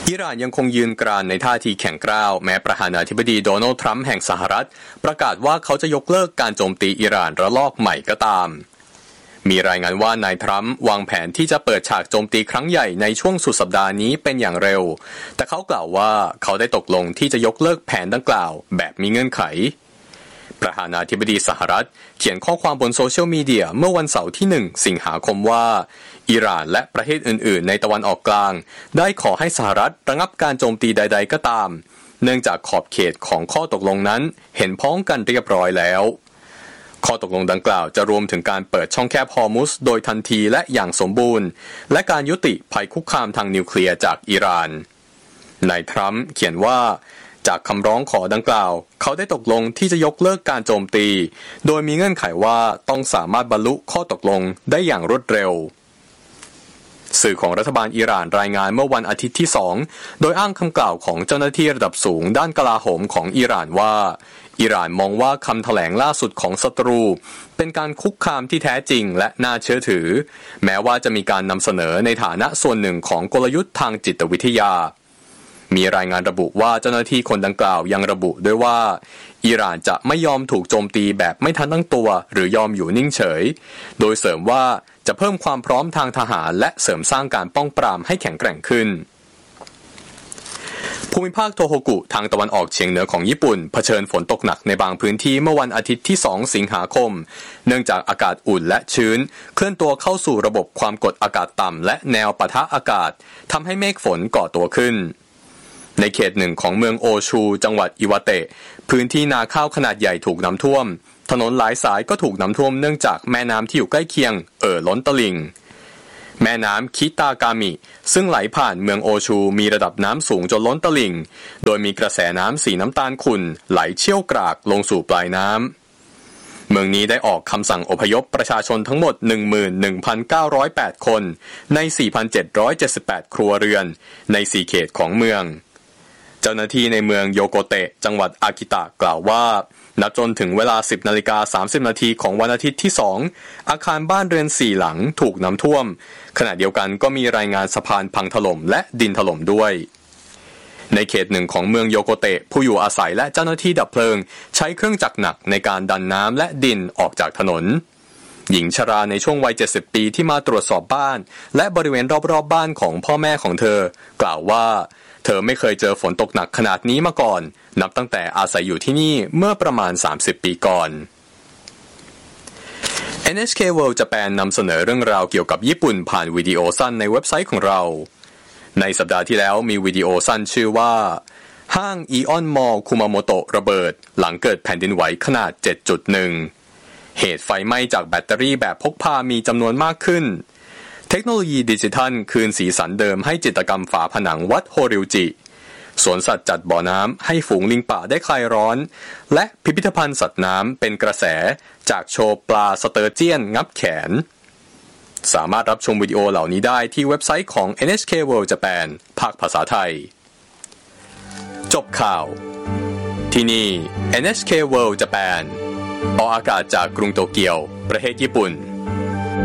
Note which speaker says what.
Speaker 1: อิหร่านยังคงยืนกรานในท่าทีแข็งกร้าวแม้ประธานาธิบดีโดนัลด์ทรัมป์แห่งสหรัฐประกาศว่าเขาจะยกเลิกการโจมตีอิหร่านระลอกใหม่ก็ตามมีรายงานว่านายทรัมป์วางแผนที่จะเปิดฉากโจมตีครั้งใหญ่ในช่วงสุดสัปดาห์นี้เป็นอย่างเร็วแต่เขากล่าวว่าเขาได้ตกลงที่จะยกเลิกแผนดังกล่าวแบบมีเงื่อนไขประธานาธิบดีสหรัฐเขียนข้อความบนโซเชียลมีเดียเมื่อวันเสาร์ที่1สิงหาคมว่าอิหร่านและประเทศอื่นๆในตะวันออกกลางได้ขอให้สหรัฐระงับการโจมตีใดๆก็ตามเนื่องจากขอบเขตของข้อตกลงนั้นเห็นพ้องกันเรียบร้อยแล้วข้อตกลงดังกล่าวจะรวมถึงการเปิดช่องแคบฮอร์มุซโดยทันทีและอย่างสมบูรณ์และการยุติภัยคุกคามทางนิวเคลียร์จากอิหร่านนายทรัมป์เขียนว่าจากคำร้องขอดังกล่าวเขาได้ตกลงที่จะยกเลิกการโจมตีโดยมีเงื่อนไขว่าต้องสามารถบรรลุข้อตกลงได้อย่างรวดเร็วสื่อของรัฐบาลอิหร่านรายงานเมื่อวันอาทิตย์ที่2โดยอ้างคำกล่าวของเจ้าหน้าที่ระดับสูงด้านกลาโหมของอิหร่านว่าอิหร่านมองว่าคำแถลงล่าสุดของศัตรูเป็นการคุกคามที่แท้จริงและน่าเชื่อถือแม้ว่าจะมีการนำเสนอในฐานะส่วนหนึ่งของกลยุทธ์ทางจิตวิทยามีรายงานระบุว่าเจ้าหน้าที่คนดังกล่าวยังระบุด้วยว่าอิหร่านจะไม่ยอมถูกโจมตีแบบไม่ทันตั้งตัวหรือยอมอยู่นิ่งเฉยโดยเสริมว่าจะเพิ่มความพร้อมทางทหารและเสริมสร้างการป้องปรามให้แข็งแกร่งขึ้นภูมิภาคโทโฮกุทางตะวันออกเฉียงเหนือของญี่ปุ่นเผชิญฝนตกหนักในบางพื้นที่เมื่อวันอาทิตย์ที่2สิงหาคมเนื่องจากอากาศอุ่นและชื้นเคลื่อนตัวเข้าสู่ระบบความกดอากาศต่ำและแนวปะทะอากาศทำให้เมฆฝนก่อตัวขึ้นในเขตหนึ่งของเมืองโอชูจังหวัดอิวาเตะพื้นที่นาข้าวขนาดใหญ่ถูกน้ำท่วมถนนหลายสายก็ถูกน้ำท่วมเนื่องจากแม่น้ำที่อยู่ใกล้เคียงล้นตลิ่งแม่น้ำคิตากามิซึ่งไหลผ่านเมืองโอชูมีระดับน้ำสูงจนล้นตลิ่งโดยมีกระแสน้ำสีน้ำตาลขุ่นไหลเชี่ยวกรากลงสู่ปลายน้ำเมืองนี้ได้ออกคำสั่งอพยพประชาชนทั้งหมด 11,908 คนใน 4,778 ครัวเรือนใน4เขตของเมืองเจ้าหน้าที่ในเมืองโยโกเตะจังหวัดอากิตะกล่าวว่านับจนถึงเวลา 10:30 น.ของวันอาทิตย์ที่2อาคารบ้านเรือน4หลังถูกน้ำท่วมขณะเดียวกันก็มีรายงานสะพานพังถล่มและดินถล่มด้วยในเขตหนึ่งของเมืองโยโกเตะผู้อยู่อาศัยและเจ้าหน้าที่ดับเพลิงใช้เครื่องจักรหนักในการดันน้ำและดินออกจากถนนหญิงชราในช่วงวัย70ปีที่มาตรวจสอบบ้านและบริเวณรอบๆบ้านของพ่อแม่ของเธอกล่าวว่าเธอไม่เคยเจอฝนตกหนักขนาดนี้มาก่อนนับตั้งแต่อาศัยอยู่ที่นี่เมื่อประมาณ30ปีก่อน NHK World Japan นำเสนอเรื่องราวเกี่ยวกับญี่ปุ่นผ่านวิดีโอสั้นในเว็บไซต์ของเราในสัปดาห์ที่แล้วมีวิดีโอสั้นชื่อว่าห้างอีออนมอลล์คุมาโมโตะระเบิดหลังเกิดแผ่นดินไหวขนาด 7.1 เหตุไฟไหม้จากแบตเตอรี่แบบพกพามีจำนวนมากขึ้นเทคโนโลยีดิจิทัลคืนสีสันเดิมให้จิตรกรรมฝาผนังวัดโฮริวจิสวนสัตว์จัดบ่อน้ำให้ฝูงลิงป่าได้คลายร้อนและพิพิธภัณฑ์สัตว์น้ำเป็นกระแสจากโชว์ปลาสเตอร์เจียนงับแขนสามารถรับชมวิดีโอเหล่านี้ได้ที่เว็บไซต์ของ NHK World Japan ภาคภาษาไทยจบข่าวที่นี่ NHK World Japan ออกอากาศจากกรุงโตเกียวประเทศญี่ปุ่น